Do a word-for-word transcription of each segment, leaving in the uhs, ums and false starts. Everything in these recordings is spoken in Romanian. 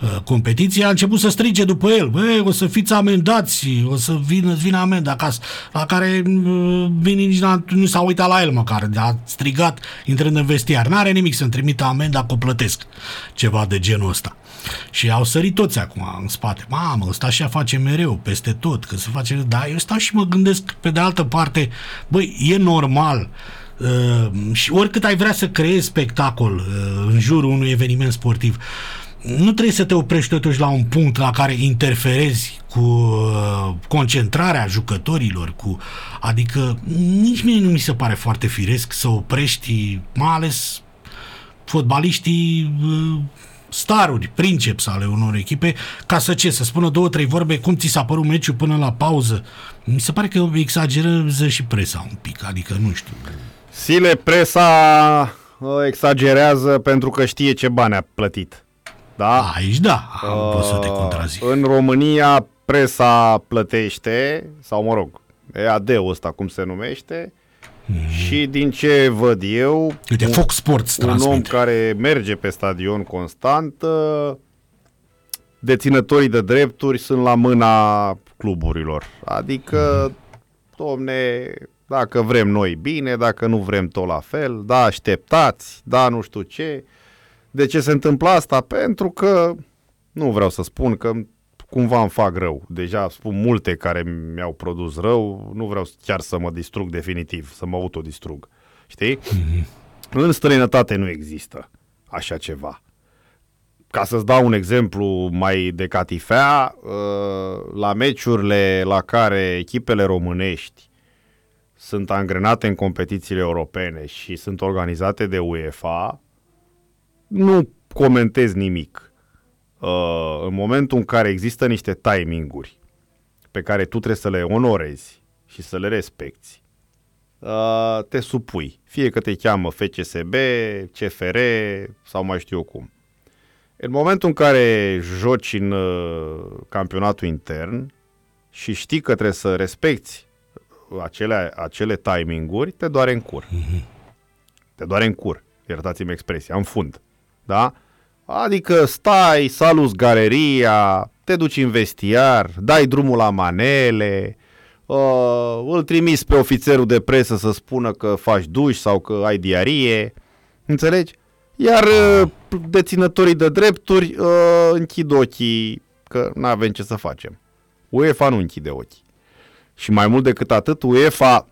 competiție, a început să strige după el. Băi, o să fiți amendați, o să vină, vină amenda acasă, la care Vini nici nu s-a uitat la el măcar, a strigat intrând în vestiar. N-are nimic să-mi trimită amenda, că o plătesc. Ceva de genul ăsta. Și au sărit toți acum în spate. Mamă, ăsta așa face mereu, peste tot, că se face... Dar eu stau și mă gândesc, pe de altă parte, băi, e normal... Uh, și oricât ai vrea să creezi spectacol uh, în jurul unui eveniment sportiv, nu trebuie să te oprești totuși la un punct la care interferezi cu uh, concentrarea jucătorilor, cu, adică nici mie nu mi se pare foarte firesc să oprești, mai ales fotbaliștii uh, staruri, princeps ale unor echipe, ca să ce? Să spună două, trei vorbe, cum ți s-a părut meciul până la pauză. Mi se pare că exagerează și presa un pic, adică nu știu. Sile, presa exagerează pentru că știe ce bani a plătit. Da? Aici da, uh, pot să te contrazic. În România presa plătește, sau mă rog, E A D-ul ăsta cum se numește, mm-hmm. și din ce văd eu, uite, un, Fox Sports un transmite. om care merge pe stadion constant, deținătorii de drepturi sunt la mâna cluburilor. Adică, mm-hmm. domne, dacă vrem noi bine, dacă nu vrem tot la fel, da, așteptați, da, nu știu ce. De ce se întâmplă asta? Pentru că, nu vreau să spun că cumva îmi fac rău. Deja spun multe care mi-au produs rău, nu vreau chiar să mă distrug definitiv, să mă autodistrug. Știi? Mm-hmm. În străinătate nu există așa ceva. Ca să-ți dau un exemplu mai de catifea, la meciurile la care echipele românești sunt angrenate în competițiile europene și sunt organizate de UEFA, nu comentez nimic. Uh, în momentul în care există niște timinguri pe care tu trebuie să le onorezi și să le respecti, uh, te supui. Fie că te cheamă F C S B, C F R sau mai știu eu cum. În momentul în care joci în uh, campionatul intern și știi că trebuie să respecti acele, acele timinguri, te doare în cur. Mm-hmm. Te doare în cur, iertați-mi expresia, în fund. Da? Adică stai, saluți galeria, te duci în vestiar, dai drumul la manele, uh, îl trimiți pe ofițerul de presă să spună că faci duș sau că ai diarie, înțelegi? Iar uh, deținătorii de drepturi uh, închid ochii, că nu avem ce să facem. UEFA nu închide ochii. Și mai mult decât atât, UEFA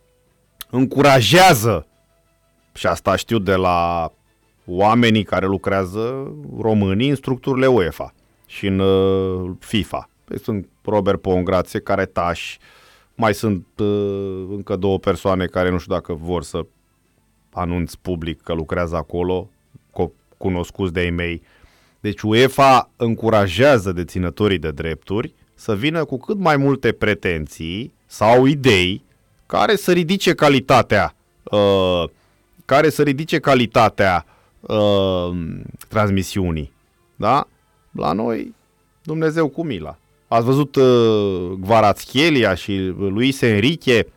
încurajează, și asta știu de la oamenii care lucrează, românii, în structurile UEFA și în uh, FIFA. Păi sunt Robert Pongrație, Caretaș, mai sunt uh, încă două persoane care nu știu dacă vor să anunț public că lucrează acolo, co- cunoscuți de-ai mei. Deci UEFA încurajează deținătorii de drepturi să vină cu cât mai multe pretenții sau idei care să ridice calitatea uh, care să ridice calitatea uh, transmisiunii. Da? La noi, Dumnezeu cu mila. Ați văzut uh, Kvaratskhelia și Luis Enrique,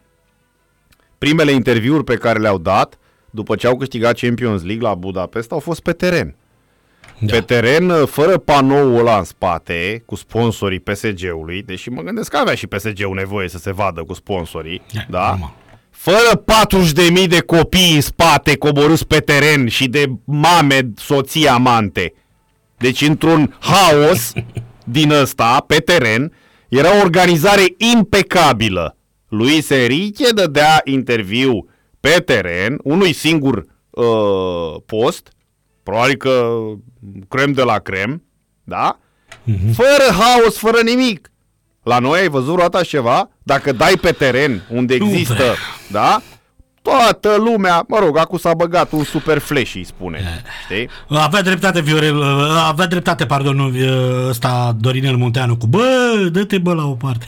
primele interviuri pe care le-au dat după ce au câștigat Champions League la Budapesta au fost pe teren. Da. Pe teren, fără panoul ăla în spate, cu sponsorii P S G-ului, deși mă gândesc că avea și P S G-ul nevoie să se vadă cu sponsorii, da? da? Fără patruzeci de mii de copii în spate coborâți pe teren și de mame, soții, amante. Deci într-un haos din ăsta, pe teren, era o organizare impecabilă. Luis Enrique dădea interviu pe teren, unui singur uh, post, probabil că crem de la crem, da? Mm-hmm. Fără haos, fără nimic. La noi ai văzut roata ceva? Dacă dai pe teren unde există, da? Toată lumea, mă rog, acum s-a băgat un super flash, îi spune, știi? Avea dreptate, Viorel, avea dreptate, pardon, ăsta Dorinel Munteanu cu bă, dă-te bă la o parte.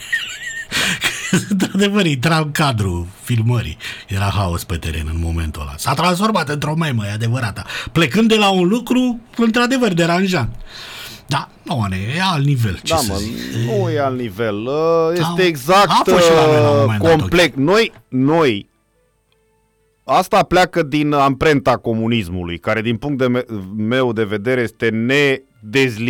Într-adevăr, intra în cadrul filmării. Era haos pe teren în momentul ăla. S-a transformat într-o memă, e adevărată. Plecând de la un lucru, într-adevăr, deranjant. Da, nu, e alt nivel. Ce da, să mă, zic? nu e alt nivel. Este a, exact a complex. Noi, noi, asta pleacă din amprenta comunismului, care din punct de me- meu de vedere este nedezligat